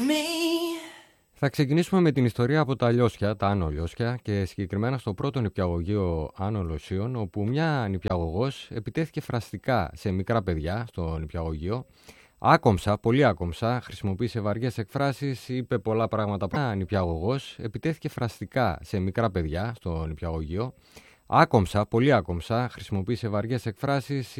Θα ξεκινήσουμε με την ιστορία από τα Λιώσια, τα Άνω Λιώσια και συγκεκριμένα στο πρώτο νηπιαγωγείο Άνω Λωσίων, όπου μια νηπιαγωγός επιτέθηκε φραστικά σε μικρά παιδιά στο νηπιαγωγείο. Άκομψα, πολύ άκομψα, χρησιμοποίησε βαριές εκφράσεις, είπε πολλά πράγματα. Μια νηπιαγωγός επιτέθηκε φραστικά σε μικρά παιδιά στο νηπιαγωγείο. Άκομψα, πολύ άκομψα, χρησιμοποίησε βαριές εκφράσεις.